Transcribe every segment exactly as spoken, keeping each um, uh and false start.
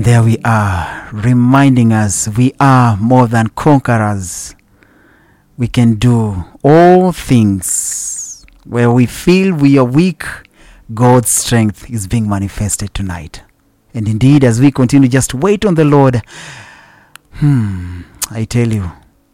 there we are, reminding us we are more than conquerors. We can do all things. Where we feel we are weak, God's strength is being manifested tonight. And indeed, as we continue, just wait on the Lord. Hmm, I tell you,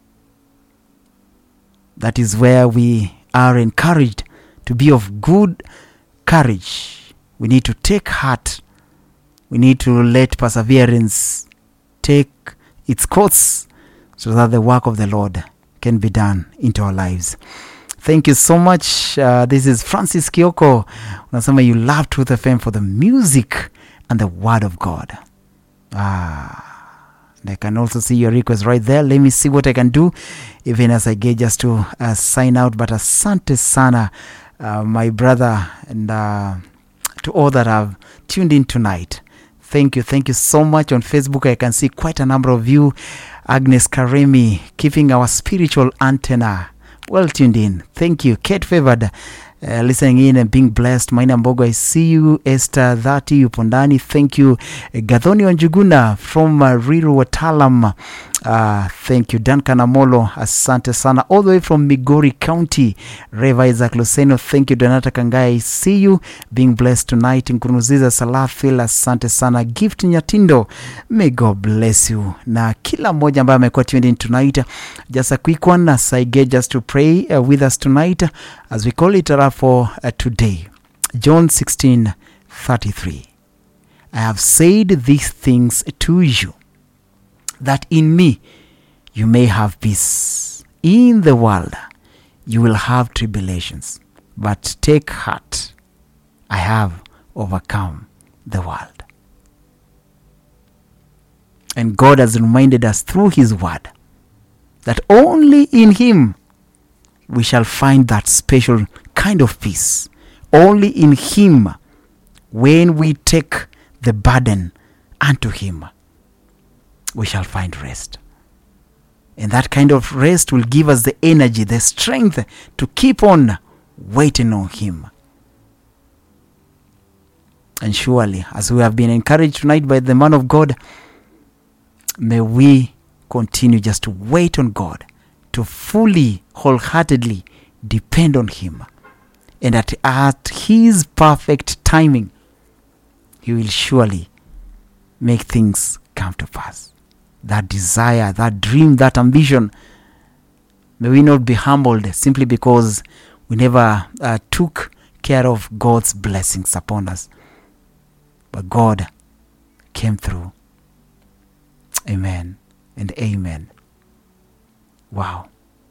that is where we are encouraged to be of good courage. We need to take heart. We need to let perseverance take its course so that the work of the Lord can be done into our lives. Thank you so much. Uh, this is Francis Kioko. Unasema you love Truth F M for the music and the word of God. Ah, and I can also see your request right there. Let me see what I can do, even as I get just to uh, sign out. But asante sana, uh, my brother, and uh, to all that have tuned in tonight. Thank you. Thank you so much. On Facebook, I can see quite a number of you. Agnes Karemi, keeping our spiritual antenna well tuned in. Thank you. Kate Favored, uh, listening in and being blessed. Maina Mbogo, I see you. Esther Dhati Upondani, thank you. Uh, Gathoni Wanjuguna from uh, Riru Watalam, uh, thank you. Duncan Amolo, asante sana. All the way from Migori County, Reva Isaac Luceno, thank you. Donata Kangai, I see you. Being blessed tonight. Nkuruziza Salafil, asante sana. Gift Nyatindo, may God bless you. Na kila moja ambaye amekuwa tuned in tonight. Just a quick one as I get just to pray uh, with us tonight as we call it uh, for uh, today. John sixteen thirty-three. I have said these things to you, that in me you may have peace. In the world you will have tribulations, but take heart, I have overcome the world. And God has reminded us through his word that only in him we shall find that special kind of peace. Only in him, when we take the burden unto him, we shall find rest. And that kind of rest will give us the energy, the strength to keep on waiting on him. And surely, as we have been encouraged tonight by the man of God, may we continue just to wait on God, to fully, wholeheartedly depend on him. And that at his perfect timing, he will surely make things come to pass. That desire, that dream, that ambition, may we not be humbled simply because we never uh, took care of God's blessings upon us. But God came through. Amen and amen. Wow.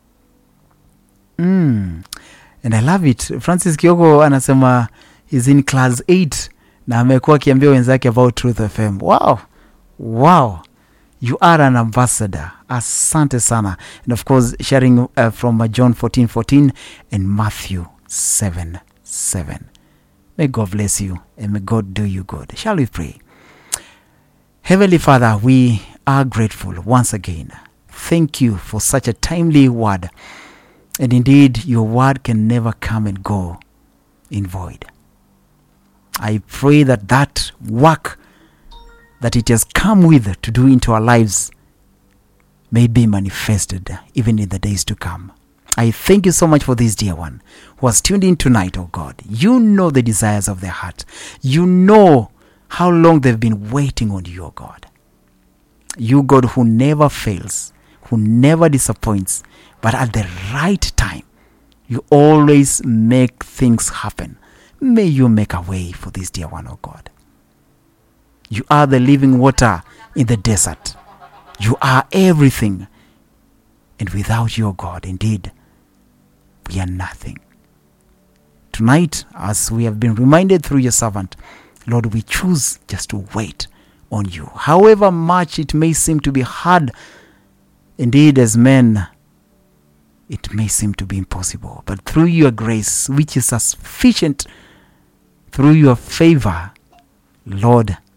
Mm. And I love it. Francis Kioko anasema is in class eight na amekuwa akiambia wenzake about Truth F M. Wow. Wow. You are an ambassador. Asante sana. And of course, sharing uh, from uh, John fourteen fourteen and Matthew seven seven. May God bless you and may God do you good. Shall we pray? Heavenly Father, we are grateful once again. Thank you for such a timely word. And indeed, your word can never come and go in void. I pray that that work that it has come with to do into our lives may be manifested even in the days to come. I thank you so much for this dear one who has tuned in tonight, oh God. You know the desires of their heart. You know how long they've been waiting on you, oh God. You, God, who never fails, who never disappoints, but at the right time, you always make things happen. May you make a way for this dear one, oh God. You are the living water in the desert. You are everything. And without you, oh God, indeed, we are nothing. Tonight, as we have been reminded through your servant, Lord, we choose just to wait on you. However much it may seem to be hard, indeed, as men, it may seem to be impossible. But through your grace, which is sufficient, through your favor, Lord,